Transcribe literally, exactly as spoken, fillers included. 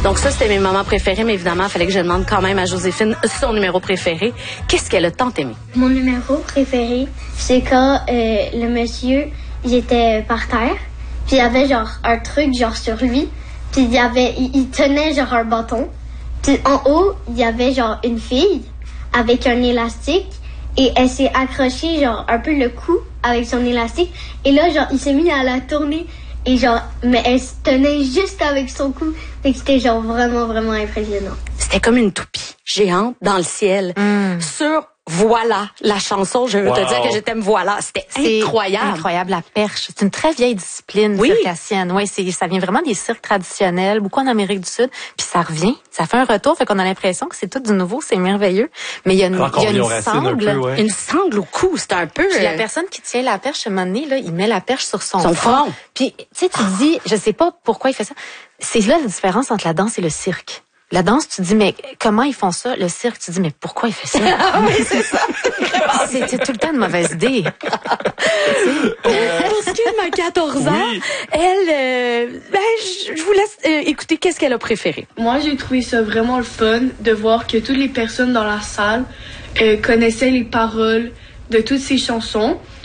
Donc ça, c'était mes moments préférés, mais évidemment, il fallait que je demande quand même à Joséphine son numéro préféré. Qu'est-ce qu'elle a tant aimé? Mon numéro préféré, c'est quand euh, le monsieur, il était par terre, puis il y avait genre un truc genre sur lui, puis il y avait, il, il tenait genre un bâton, puis en haut, il y avait genre une fille avec un élastique, et elle s'est accrochée genre un peu le cou avec son élastique, et là genre il s'est mis à la tourner. Et genre, mais elle se tenait juste avec son cou. Fait que c'était genre vraiment, vraiment impressionnant. C'était comme une toupie géante dans le ciel. Mm. Sur Voilà, la chanson, je veux wow. te dire que je t'aime Voilà. C'était c'est incroyable. incroyable, la perche. C'est une très vieille discipline oui. circassienne. Oui, c'est, ça vient vraiment des cirques traditionnels, beaucoup en Amérique du Sud. Puis ça revient, ça fait un retour, fait qu'on a l'impression que c'est tout du nouveau, c'est merveilleux. Mais il y a une, il y a une sangle. Un peu, ouais. Une sangle au cou, c'est un peu... Puis la personne qui tient la perche, à un moment donné, là, il met la perche sur son, son front. front. Puis, tu sais, tu te dis, je sais pas pourquoi il fait ça. C'est là la différence entre la danse et le cirque. La danse, tu te dis, mais comment ils font ça? Le cirque, tu te dis, mais pourquoi il fait ça? Ah oui, c'est ça. C'était tout le temps une mauvaise idée. euh, pour ce qui est de ma quatorze ans, oui. elle, euh, ben, je vous laisse euh, écouter qu'est-ce qu'elle a préféré. Moi, j'ai trouvé ça vraiment le fun de voir que toutes les personnes dans la salle euh, connaissaient les paroles de toutes ces chansons.